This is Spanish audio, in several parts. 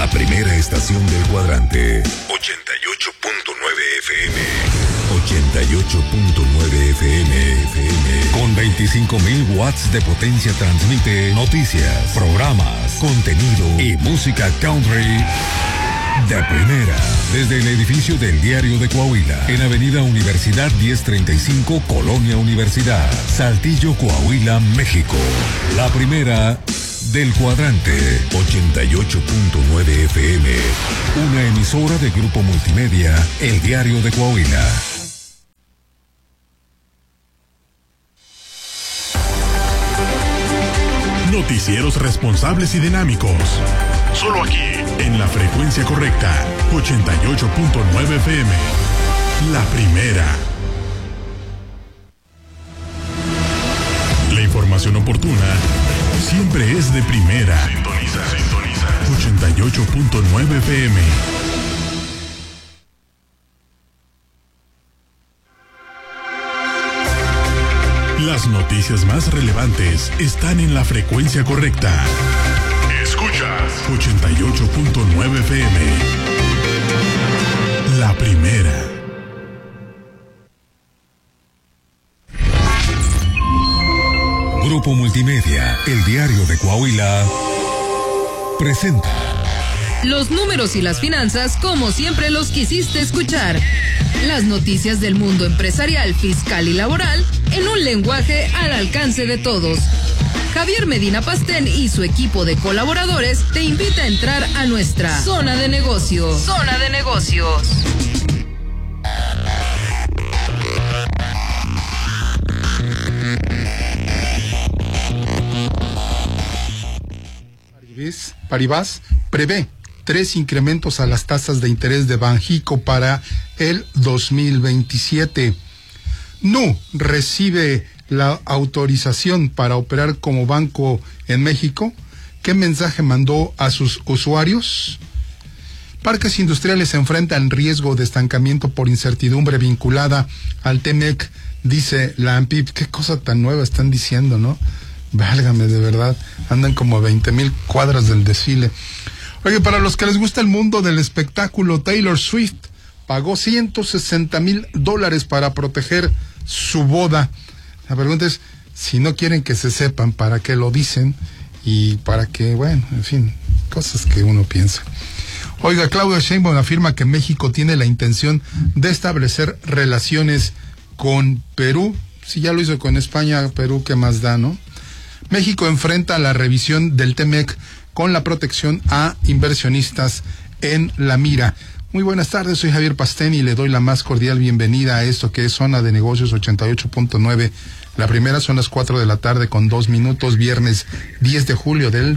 La primera estación del cuadrante. 88.9 FM. 88.9 FM. Con 25.000 watts de potencia transmite noticias, programas, contenido y música country de primera. Desde el edificio del Diario de Coahuila, en Avenida Universidad 1035, Colonia Universidad, Saltillo, Coahuila, México. La primera del cuadrante. 88.9 FM. Una emisora de Grupo Multimedia, El Diario de Coahuila. Noticieros responsables y dinámicos. Solo aquí, en la frecuencia correcta. 88.9 FM. La primera. La información oportuna siempre es de primera. Sintoniza. 88.9 FM. Las noticias más relevantes están en la frecuencia correcta. Escuchas 88.9 FM. La primera. Grupo Multimedia, El Diario de Coahuila, presenta los números y las finanzas como siempre los quisiste escuchar. Las noticias del mundo empresarial, fiscal y laboral en un lenguaje al alcance de todos. Javier Medina Pastén y su equipo de colaboradores te invita a entrar a nuestra zona de negocios. Zona de negocios. Paribas prevé 3 incrementos a las tasas de interés de Banjico para el 2027. Nu recibe la autorización para operar como banco en México. ¿Qué mensaje mandó a sus usuarios? Parques industriales se enfrentan riesgo de estancamiento por incertidumbre vinculada al TEMEC, dice la ANPIP. Qué cosa tan nueva están diciendo, ¿no? Válgame, de verdad, andan como 20,000 cuadras del desfile. Oye, para los que les gusta el mundo del espectáculo, Taylor Swift pagó $160,000 para proteger su boda. La pregunta es, si no quieren que se sepan, ¿para qué lo dicen? Y para que, bueno, en fin, cosas que uno piensa. Oiga, Claudia Sheinbaum afirma que México tiene la intención de establecer relaciones con Perú. Si ya lo hizo con España, Perú, ¿qué más da, no? México enfrenta la revisión del TEMEC con la protección a inversionistas en la mira. Muy buenas tardes, soy Javier Pastén y le doy la más cordial bienvenida a esto que es Zona de Negocios 88.9. La primera son las 4 de la tarde con 2 minutos, viernes 10 de julio del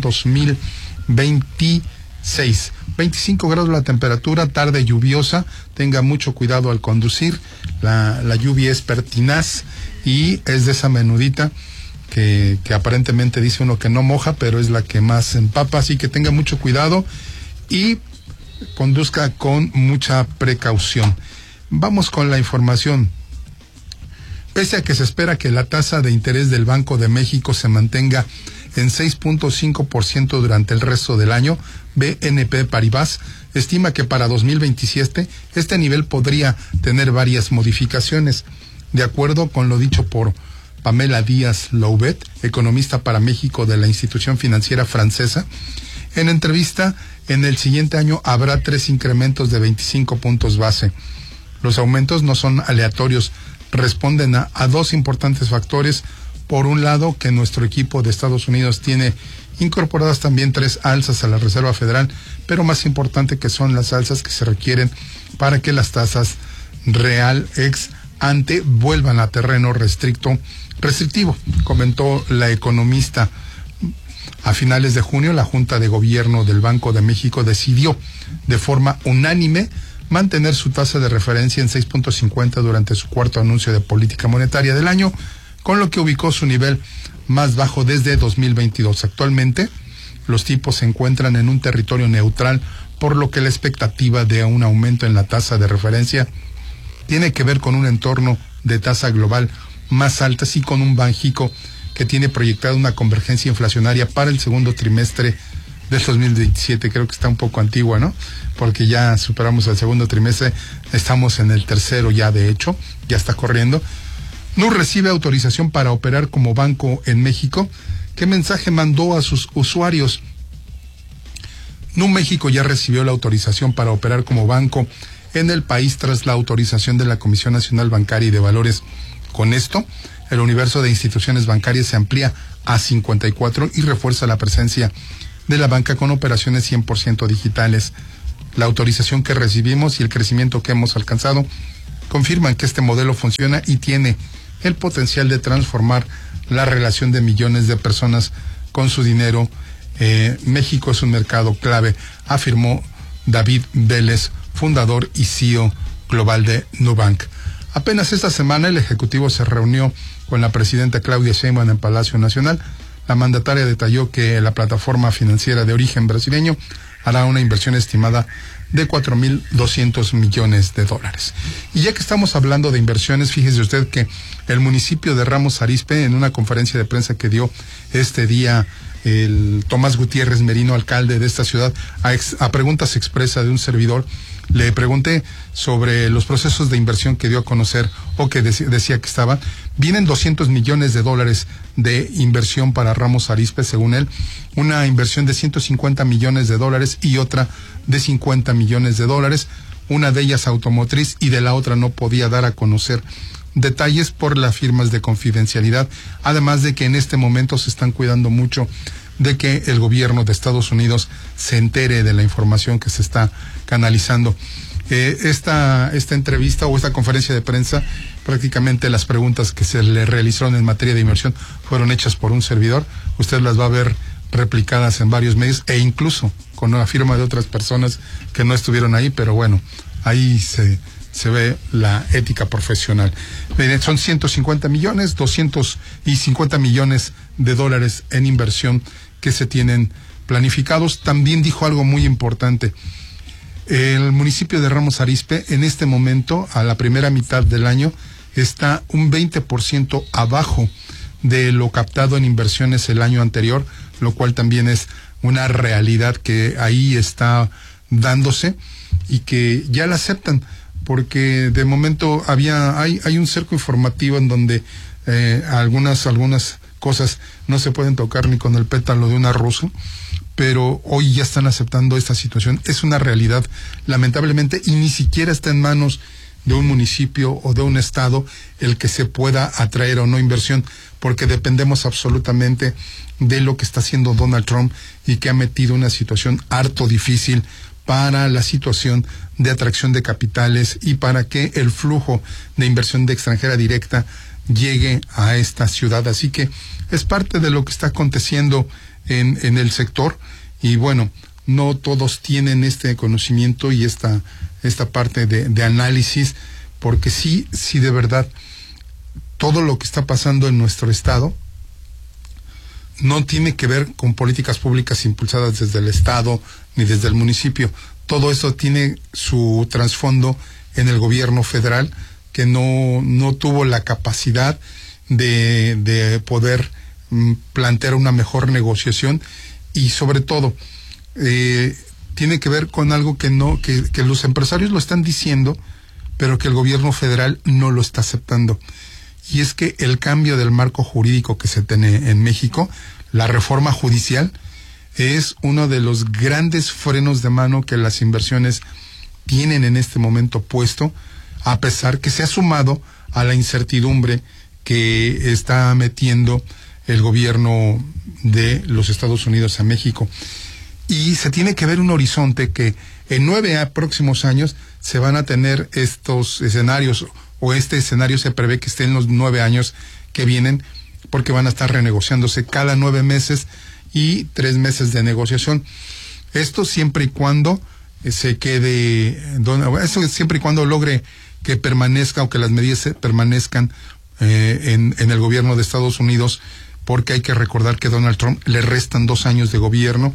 2026. 25 grados la temperatura, tarde lluviosa, tenga mucho cuidado al conducir. La lluvia es pertinaz y es de esa menudita que aparentemente dice uno que no moja, pero es la que más empapa, así que tenga mucho cuidado y conduzca con mucha precaución. Vamos con la información. Pese a que se espera que la tasa de interés del Banco de México se mantenga en 6.5% durante el resto del año, BNP Paribas estima que para 2027 este nivel podría tener varias modificaciones. De acuerdo con lo dicho por Pamela Díaz Loubet, economista para México de la institución financiera francesa, en entrevista, en el siguiente año habrá 3 incrementos de 25 puntos base. Los aumentos no son aleatorios, responden a 2 importantes factores. Por un lado, que nuestro equipo de Estados Unidos tiene incorporadas también 3 alzas a la Reserva Federal, pero más importante que son las alzas que se requieren para que las tasas real ex ante vuelvan a terreno restrictivo, comentó la economista. A finales de junio, la Junta de Gobierno del Banco de México decidió de forma unánime mantener su tasa de referencia en 6.50 durante su cuarto anuncio de política monetaria del año, con lo que ubicó su nivel más bajo desde 2022. Actualmente, los tipos se encuentran en un territorio neutral, por lo que la expectativa de un aumento en la tasa de referencia tiene que ver con un entorno de tasa global más alta, así con un Banjico que tiene proyectada una convergencia inflacionaria para el segundo trimestre del 2017, creo que está un poco antigua, ¿no? Porque ya superamos el segundo trimestre, estamos en el tercero ya, de hecho, ya está corriendo. NU recibe autorización para operar como banco en México. ¿Qué mensaje mandó a sus usuarios? NU México ya recibió la autorización para operar como banco en el país tras la autorización de la Comisión Nacional Bancaria y de Valores. Con esto, el universo de instituciones bancarias se amplía a 54 y refuerza la presencia de la banca con operaciones 100% digitales. La autorización que recibimos y el crecimiento que hemos alcanzado confirman que este modelo funciona y tiene el potencial de transformar la relación de millones de personas con su dinero. México es un mercado clave, afirmó David Vélez, fundador y CEO global de Nubank. Apenas esta semana el Ejecutivo se reunió con la presidenta Claudia Sheinbaum en Palacio Nacional. La mandataria detalló que la plataforma financiera de origen brasileño hará una inversión estimada de 4.200 millones de dólares. Y ya que estamos hablando de inversiones, fíjese usted que el municipio de Ramos Arizpe, en una conferencia de prensa que dio este día el Tomás Gutiérrez Merino, alcalde de esta ciudad, a preguntas expresas de un servidor, le pregunté sobre los procesos de inversión que dio a conocer o que decía que estaban. Vienen 200 millones de dólares de inversión para Ramos Arizpe, según él, una inversión de 150 millones de dólares y otra de 50 millones de dólares, una de ellas automotriz y de la otra no podía dar a conocer detalles por las firmas de confidencialidad, además de que en este momento se están cuidando mucho de que el gobierno de Estados Unidos se entere de la información que se está canalizando. Esta entrevista o esta conferencia de prensa, prácticamente las preguntas que se le realizaron en materia de inversión fueron hechas por un servidor. Usted las va a ver replicadas en varios medios e incluso con la firma de otras personas que no estuvieron ahí, pero bueno, ahí se ve la ética profesional. Son 150 millones, 250 millones de dólares en inversión que se tienen planificados. También dijo algo muy importante. El municipio de Ramos Arizpe, en este momento, a la primera mitad del año, está un 20% abajo de lo captado en inversiones el año anterior, lo cual también es una realidad que ahí está dándose y que ya la aceptan, porque de momento hay un cerco informativo en donde algunas cosas no se pueden tocar ni con el pétalo de una rosa, pero hoy ya están aceptando esta situación. Es una realidad, lamentablemente, y ni siquiera está en manos de un municipio o de un estado el que se pueda atraer o no inversión, porque dependemos absolutamente de lo que está haciendo Donald Trump y que ha metido una situación harto difícil para la situación de atracción de capitales y para que el flujo de inversión de extranjera directa llegue a esta ciudad. Así que es parte de lo que está aconteciendo en el sector, y bueno, no todos tienen este conocimiento y esta parte de análisis, porque sí de verdad todo lo que está pasando en nuestro estado no tiene que ver con políticas públicas impulsadas desde el estado ni desde el municipio. Todo eso tiene su trasfondo en el gobierno federal, que no tuvo la capacidad de poder plantear una mejor negociación, y sobre todo tiene que ver con algo que los empresarios lo están diciendo, pero que el gobierno federal no lo está aceptando. Y es que el cambio del marco jurídico que se tiene en México, la reforma judicial, es uno de los grandes frenos de mano que las inversiones tienen en este momento puesto, a pesar que se ha sumado a la incertidumbre que está metiendo el gobierno de los Estados Unidos a México. Y se tiene que ver un horizonte que en 9 próximos años se van a tener estos escenarios, o este escenario se prevé que esté en los 9 años que vienen, porque van a estar renegociándose cada 9 meses y 3 meses de negociación. Esto siempre y cuando se quede, eso siempre y cuando logre que permanezca, o que las medidas permanezcan en el gobierno de Estados Unidos, porque hay que recordar que Donald Trump le restan 2 años de gobierno.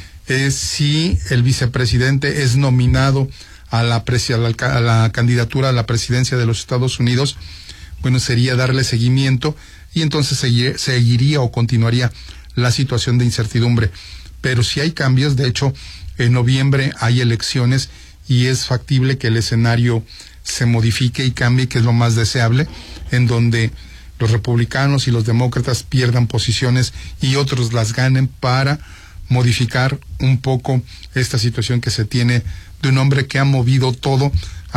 Si el vicepresidente es nominado a la candidatura a la presidencia de los Estados Unidos, bueno, sería darle seguimiento, y entonces seguiría o continuaría la situación de incertidumbre. pero sí hay cambios. De hecho, en noviembre hay elecciones y es factible que el escenario se modifique y cambie, que es lo más deseable, en donde los republicanos y los demócratas pierdan posiciones y otros las ganen para modificar un poco esta situación que se tiene de un hombre que ha movido todo,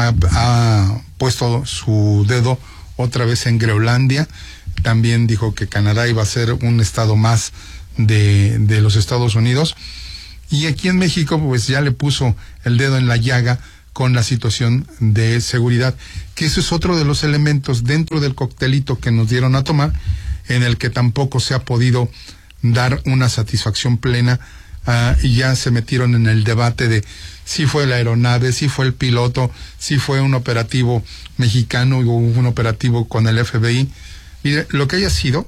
ha puesto su dedo otra vez en Groenlandia. También dijo que Canadá iba a ser un estado más de los Estados Unidos. Y aquí en México, pues ya le puso el dedo en la llaga con la situación de seguridad, que eso es otro de los elementos dentro del coctelito que nos dieron a tomar, en el que tampoco se ha podido dar una satisfacción plena. Y ya se metieron en el debate de si fue la aeronave, si fue el piloto, si fue un operativo mexicano o un operativo con el FBI. Mire, lo que haya sido,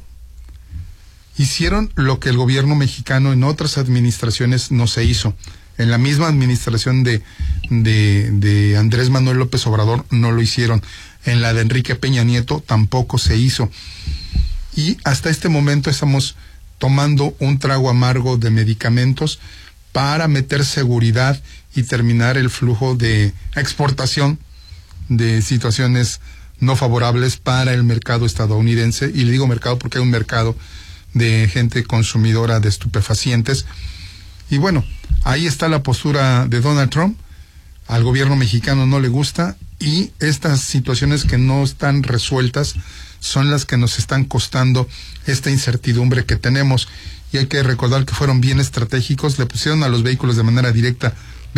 hicieron lo que el gobierno mexicano en otras administraciones no se hizo. En la misma administración de Andrés Manuel López Obrador no lo hicieron. En la de Enrique Peña Nieto tampoco se hizo. Y hasta este momento estamos tomando un trago amargo de medicamentos para meter seguridad y terminar el flujo de exportación de situaciones no favorables para el mercado estadounidense. Y le digo mercado porque hay un mercado de gente consumidora de estupefacientes. Y bueno, ahí está la postura de Donald Trump. Al gobierno mexicano no le gusta, y estas situaciones que no están resueltas son las que nos están costando esta incertidumbre que tenemos. Y hay que recordar que fueron bien estratégicos. Le pusieron a los vehículos de manera directa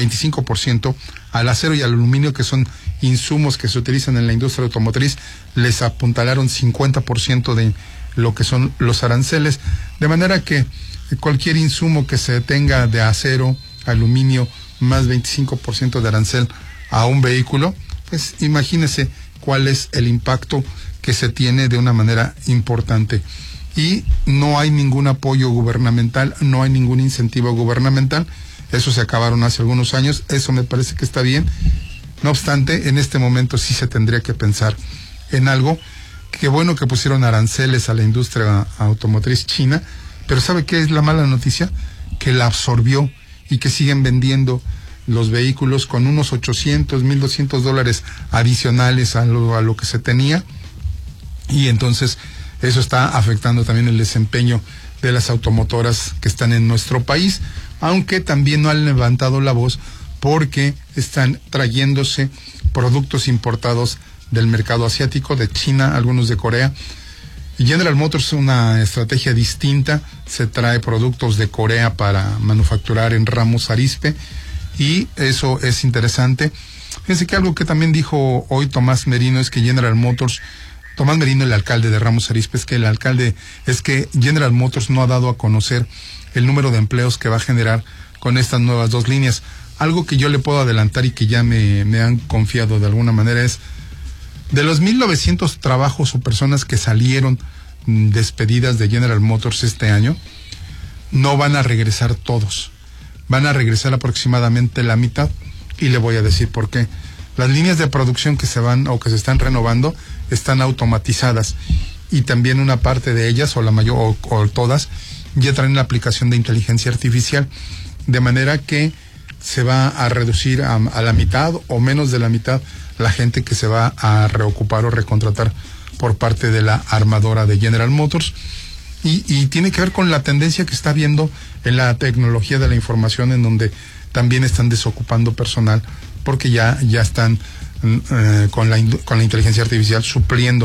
25%, al acero y al aluminio, que son insumos que se utilizan en la industria automotriz, les apuntalaron 50% de lo que son los aranceles, de manera que cualquier insumo que se tenga de acero, aluminio, más 25% de arancel a un vehículo, pues imagínese cuál es el impacto que se tiene de una manera importante. Y no hay ningún apoyo gubernamental, no hay ningún incentivo gubernamental. Eso se acabaron hace algunos años, eso me parece que está bien. No obstante, en este momento sí se tendría que pensar en algo. Qué bueno que pusieron aranceles a la industria automotriz china, pero ¿sabe qué es la mala noticia? Que la absorbió y que siguen vendiendo los vehículos con unos $800, $1,200 adicionales a lo que se tenía, y entonces eso está afectando también el desempeño de las automotoras que están en nuestro país, aunque también no han levantado la voz porque están trayéndose productos importados del mercado asiático, de China, algunos de Corea. Y General Motors es una estrategia distinta, se trae productos de Corea para manufacturar en Ramos Arizpe, y eso es interesante. Fíjense que algo que también dijo hoy Tomás Merino es que General Motors, Tomás Merino, el alcalde de Ramos Arizpe, es que General Motors no ha dado a conocer el número de empleos que va a generar con estas nuevas dos líneas. Algo que yo le puedo adelantar y que ya me han confiado de alguna manera es, de los 1,900 trabajos o personas que salieron despedidas de General Motors este año, no van a regresar todos. Van a regresar aproximadamente la mitad, y le voy a decir por qué. Las líneas de producción que se van o que se están renovando están automatizadas, y también una parte de ellas, o la mayor o todas, ya traen la aplicación de inteligencia artificial, de manera que se va a reducir a la mitad o menos de la mitad la gente que se va a reocupar o recontratar por parte de la armadora de General Motors, y tiene que ver con la tendencia que está habiendo en la tecnología de la información, en donde también están desocupando personal porque ya están con la inteligencia artificial supliendo.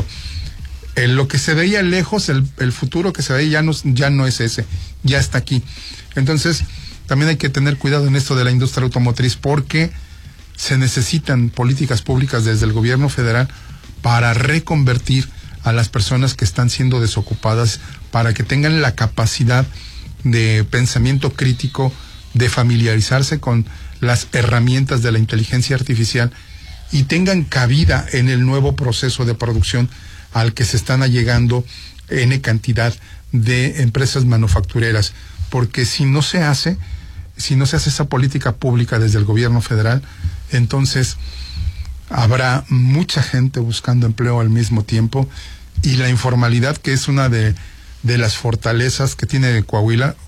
Lo que se veía lejos, el futuro que se veía ya no es ese, ya está aquí. Entonces también hay que tener cuidado en esto de la industria automotriz, porque se necesitan políticas públicas desde el gobierno federal para reconvertir a las personas que están siendo desocupadas, para que tengan la capacidad de pensamiento crítico, de familiarizarse con las herramientas de la inteligencia artificial y tengan cabida en el nuevo proceso de producción al que se están allegando N cantidad de empresas manufactureras. Porque si no se hace esa política pública desde el gobierno federal, entonces habrá mucha gente buscando empleo al mismo tiempo, y la informalidad, que es una de las fortalezas que tiene Coahuila,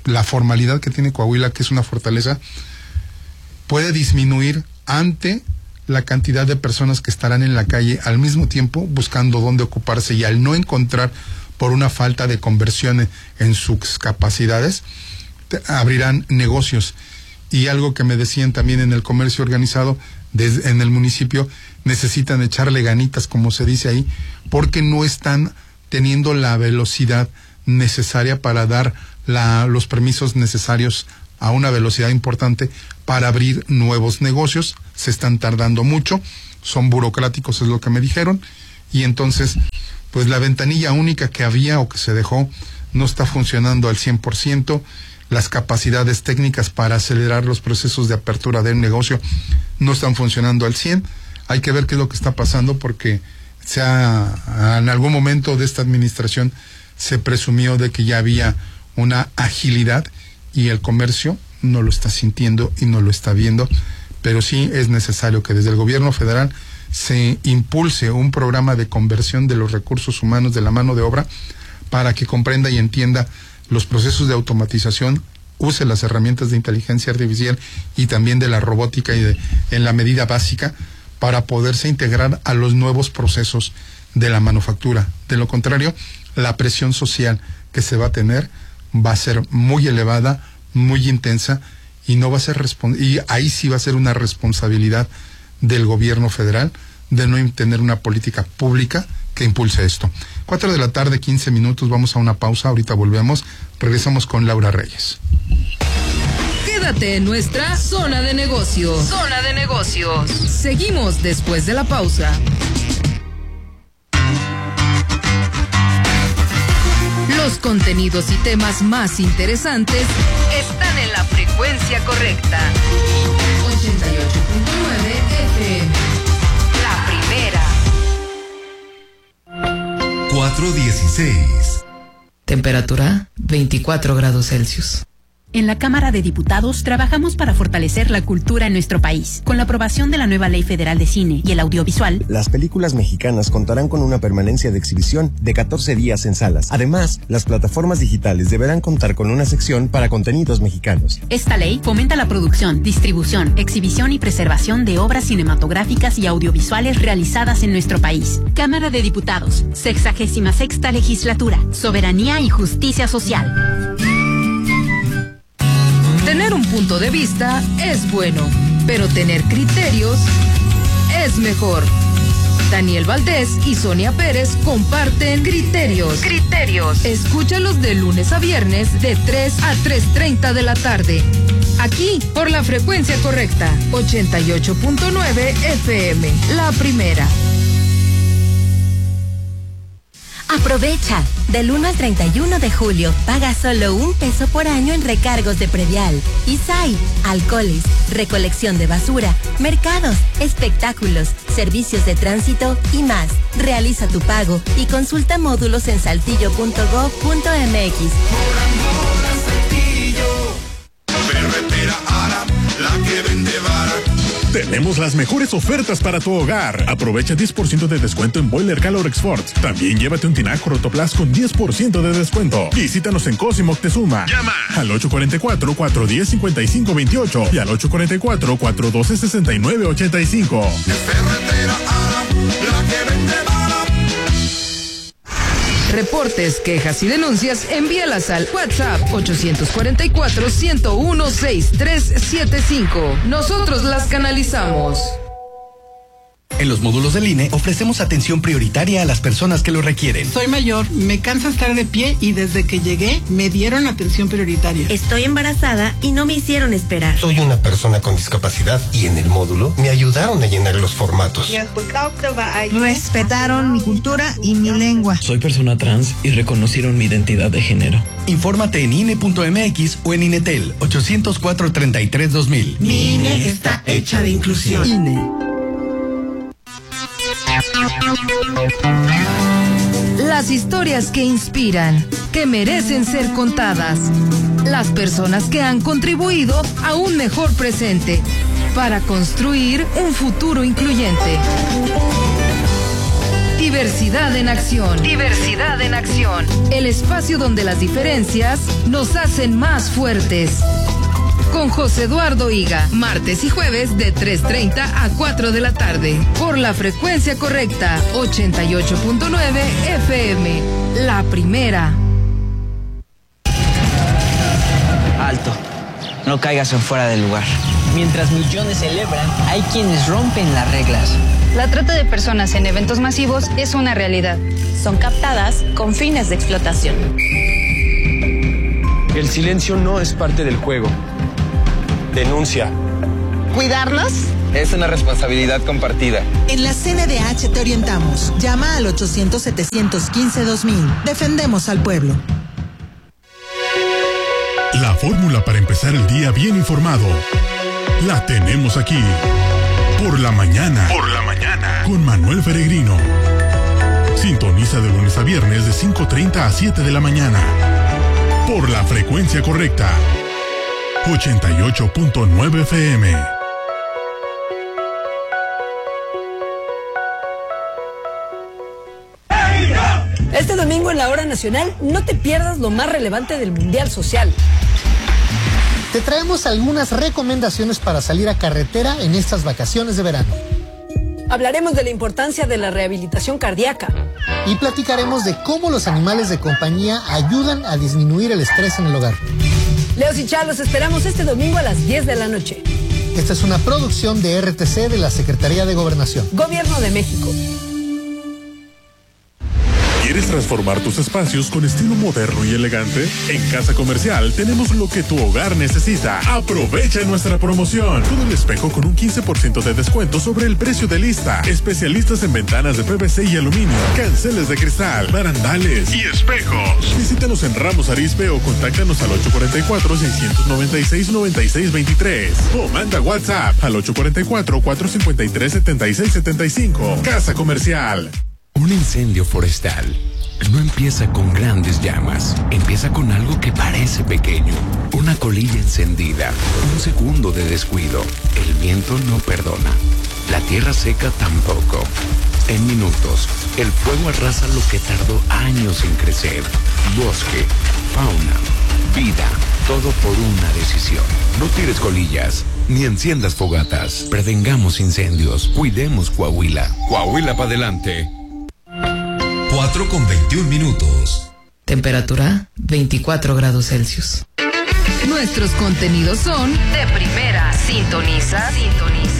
la formalidad que tiene Coahuila, que es una fortaleza, puede disminuir ante la cantidad de personas que estarán en la calle al mismo tiempo buscando dónde ocuparse, y al no encontrar por una falta de conversión en sus capacidades, abrirán negocios. Y algo que me decían también en el comercio organizado, en el municipio, necesitan echarle ganitas, como se dice ahí, porque no están teniendo la velocidad necesaria para dar los permisos necesarios a una velocidad importante para abrir nuevos negocios. Se están tardando mucho, son burocráticos, es lo que me dijeron, y entonces pues la ventanilla única que había o que se dejó no está funcionando al 100%, las capacidades técnicas para acelerar los procesos de apertura del negocio no están funcionando al 100%. Hay que ver qué es lo que está pasando, porque en algún momento de esta administración se presumió de que ya había una agilidad, y el comercio no lo está sintiendo y no lo está viendo. Pero sí es necesario que desde el gobierno federal se impulse un programa de conversión de los recursos humanos, de la mano de obra, para que comprenda y entienda los procesos de automatización, use las herramientas de inteligencia artificial y también de la robótica en la medida básica, para poderse integrar a los nuevos procesos de la manufactura. De lo contrario, la presión social que se va a tener va a ser muy elevada, muy intensa, y no va a ser y ahí sí va a ser una responsabilidad del gobierno federal de no tener una política pública que impulse esto. 4:15 p.m, vamos a una pausa, ahorita volvemos, regresamos con Laura Reyes. Quédate en nuestra zona de negocios. Zona de negocios. Seguimos después de la pausa. Los contenidos y temas más interesantes están en la frecuencia correcta. 88.9 FM. La primera. 4:16. Temperatura 24 grados Celsius. En la Cámara de Diputados trabajamos para fortalecer la cultura en nuestro país. Con la aprobación de la nueva Ley Federal de Cine y el Audiovisual, las películas mexicanas contarán con una permanencia de exhibición de 14 días en salas. Además, las plataformas digitales deberán contar con una sección para contenidos mexicanos. Esta ley fomenta la producción, distribución, exhibición y preservación de obras cinematográficas y audiovisuales realizadas en nuestro país. Cámara de Diputados, 66ª Legislatura, Soberanía y Justicia Social. Tener un punto de vista es bueno, pero tener criterios es mejor. Daniel Valdés y Sonia Pérez comparten Criterios. Escúchalos de lunes a viernes de 3 a 3:30 de la tarde. Aquí, por la frecuencia correcta, 88.9 FM, la primera. Aprovecha. Del 1 al 31 de julio, paga solo $1 por año en recargos de predial. ISAI, alcoholes, recolección de basura, mercados, espectáculos, servicios de tránsito y más. Realiza tu pago y consulta módulos en saltillo.gov.mx. Ferretera Ara, la que vende vara. Tenemos las mejores ofertas para tu hogar. Aprovecha 10% de descuento en Boiler Calorex Forts. También llévate un tinaco Rotoplas con 10% de descuento. Visítanos en Cosimo Moctezuma. Llama al 844-410-5528 y al 844-412-6985. Ferretera Ara, la que vende vara. Reportes, quejas y denuncias, envíalas al WhatsApp 844-101-6375. Nosotros las canalizamos. En los módulos del INE ofrecemos atención prioritaria a las personas que lo requieren. Soy mayor, me cansa estar de pie y desde que llegué me dieron atención prioritaria. Estoy embarazada y no me hicieron esperar. Soy una persona con discapacidad y en el módulo me ayudaron a llenar los formatos. Respetaron mi cultura y mi lengua. Soy persona trans y reconocieron mi identidad de género. Infórmate en INE.mx o en INETEL 804-33-2000. Mi INE está hecha de inclusión. INE. Las historias que inspiran, que merecen ser contadas. Las personas que han contribuido a un mejor presente para construir un futuro incluyente. Diversidad en acción. Diversidad en acción. El espacio donde las diferencias nos hacen más fuertes. Con José Eduardo Higa, martes y jueves de 3:30 a 4 de la tarde. Por la frecuencia correcta, 88.9 FM. La primera. Alto. No caigas en fuera del lugar. Mientras millones celebran, hay quienes rompen las reglas. La trata de personas en eventos masivos es una realidad. Son captadas con fines de explotación. El silencio no es parte del juego. Denuncia. ¿Cuidarlos? Es una responsabilidad compartida. En la CNDH te orientamos. Llama al 800-715-2000. Defendemos al pueblo. La fórmula para empezar el día bien informado la tenemos aquí. Por la mañana. Por la mañana. Con Manuel Peregrino. Sintoniza de lunes a viernes de 5:30 a 7 de la mañana. Por la frecuencia correcta. 88.9 FM. Este domingo en la Hora Nacional no te pierdas lo más relevante del Mundial Social. Te traemos algunas recomendaciones para salir a carretera en estas vacaciones de verano. Hablaremos de la importancia de la rehabilitación cardíaca. Y platicaremos de cómo los animales de compañía ayudan a disminuir el estrés en el hogar. Leos y Char, los esperamos este domingo a las 10 de la noche. Esta es una producción de RTC de la Secretaría de Gobernación. Gobierno de México. ¿Quieres transformar tus espacios con estilo moderno y elegante? En Casa Comercial tenemos lo que tu hogar necesita. Aprovecha nuestra promoción. Todo el espejo con un 15% de descuento sobre el precio de lista. Especialistas en ventanas de PVC y aluminio, canceles de cristal, barandales y espejos. Visítanos en Ramos Arizpe o contáctanos al 844-696-9623 o manda WhatsApp al 844-453-7675. Casa Comercial. Un incendio forestal no empieza con grandes llamas, empieza con algo que parece pequeño, una colilla encendida, un segundo de descuido. El viento no perdona, la tierra seca tampoco. En minutos, el fuego arrasa lo que tardó años en crecer. Bosque, fauna, vida, todo por una decisión. No tires colillas, ni enciendas fogatas. Prevengamos incendios, cuidemos Coahuila. Coahuila para adelante. 4:21. Temperatura 24 grados Celsius. Nuestros contenidos son de primera. Sintoniza